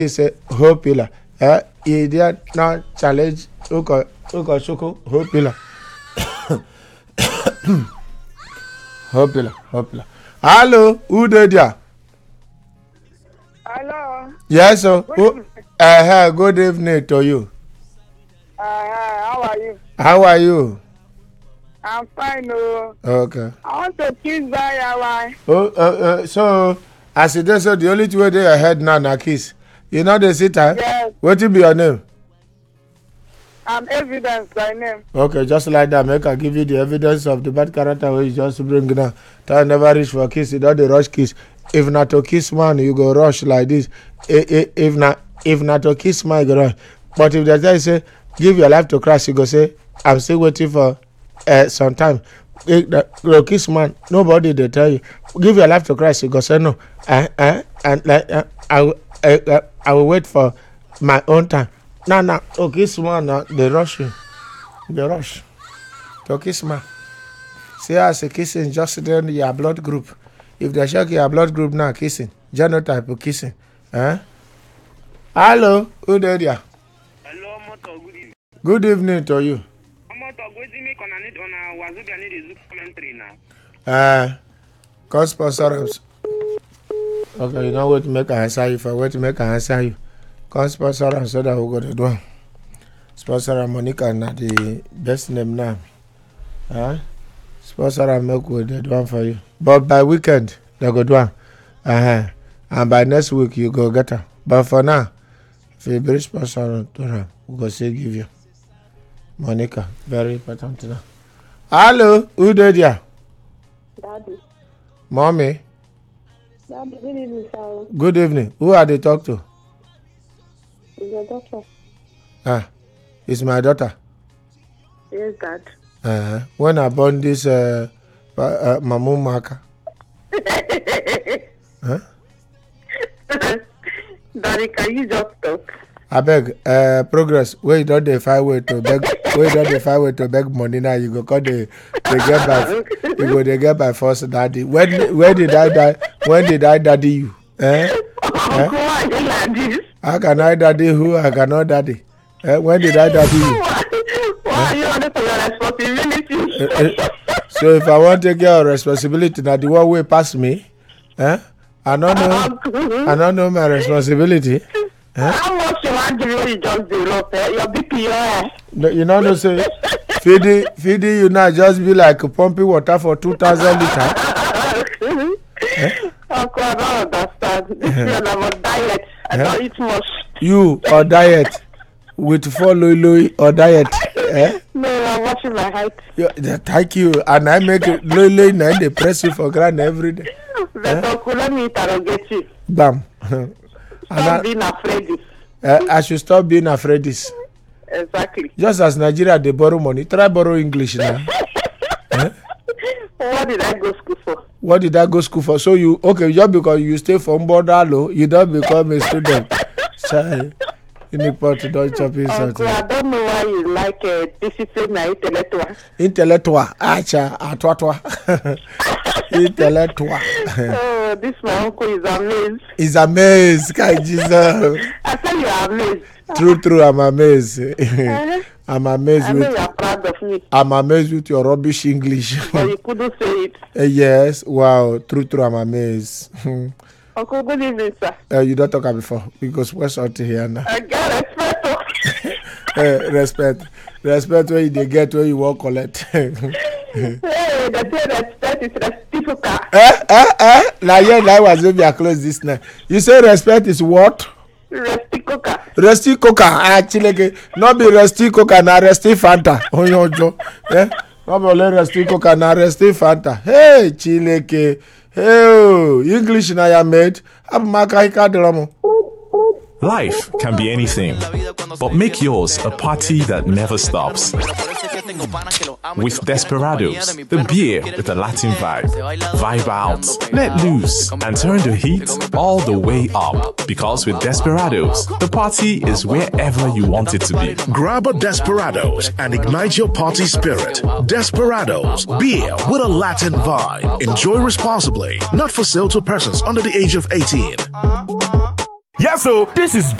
say hope pillar. Idiot now challenge Uko Shuko hope pillar. Hope pillar. Hello, who did ya? Hello. Yes, sir. Good evening to you. How are you? How are you? I'm fine. Okay. I want to kiss by So as it is, so the only two way they ahead now na kiss. You know the sitter? Yes. What will be your name? I'm Evidence by name. Okay, just like that, make I give you the evidence of the bad character where you just bring now. Time never reach for kiss, you don't the rush kiss. If not to kiss man, you go rush like this. If not to kiss man, you go rush. But if the guy say, give your life to Christ, you go say, I'm still waiting for some time. The kiss man, nobody they tell you. Give your life to Christ, you go say no. And like I will wait for my own time. No. To kiss man, they rush you. They rush. To kiss man. See as a kissing just then your blood group. If they check your blood group now, kissing. Genotype of kissing. Hello, who there? Hello, Moto. Good evening. Good evening to you. Moto, go see me on a Wazobia need a commentary now. Call sponsor us. Okay, you know what to make an answer you for what to make an answer you. Call sponsor us so that we go to do. Sponsor Monica na the best name now. Sponsor and milk will do one for you. But by weekend they go do one. And by next week you go get her. But for now, if you bring sponsor to her, we go say give you. Monica, very important now. Hello, who did ya? Daddy. Mommy. Daddy, good evening, sir. Good evening. Who are they talk to? Is your daughter? It's my daughter. Yes, Dad. When I born this Mamu Maka. Daddy, can you just talk? I beg, progress. Where you don't find way to beg. Where you don't find way to beg money now. You go call they get by. You go they get by force, daddy. When did I die? When did I daddy you? Why you like this? How can I daddy who? I cannot daddy. When did I daddy you? Why are you under your responsibility? So if I want to take care of responsibility, now the one way pass me, I don't know my responsibility. How much you want to really just develop your BPO? You know, say feeding you now just be like pumping water for 2,000 liters. I don't understand. This is about diet. I don't eat much. You or diet with 4 loy or diet? No, I'm watching my height. Thank you. And I make loy and they press you for granted every day. Let me interrogate you. Bam. Stop being afraid. I should stop being afraid. Exactly. Just as Nigeria they borrow money, try borrow English now. What did I go school for? What did I go school for? So you just because you stay from Bordalo, you don't become a student. Sorry. Don't chop insult. I don't know why you like discipline and intellectual. Intellectual. Atwa. Intellectual. Oh, this my uncle is amazed. He's amazed. God, Jesus. I said you are amazed. True, I'm amazed. I'm amazed I know you are proud of me. I'm amazed with your rubbish English. But you couldn't say it. Yes, wow, true, I'm amazed. Uncle, good evening, sir. You don't talk about before because we're something here now. I get respect. Respect where you get where you won't collect. Hey, the respect is reciprocal. Now yeah, was if you close this now. You say respect is what? Resti coca. Actually, not be resti coca, na resti fanta. Oh yo, not be resti coca, na resti fanta. Hey, chileke. Hey, English na ya made. Ab makaika drama. Life can be anything, but make yours a party that never stops. With Desperados, the beer with a Latin vibe. Vibe out, let loose, and turn the heat all the way up. Because with Desperados, the party is wherever you want it to be. Grab a Desperados and ignite your party spirit. Desperados, beer with a Latin vibe. Enjoy responsibly. Not for sale to persons under the age of 18. Yes, so this is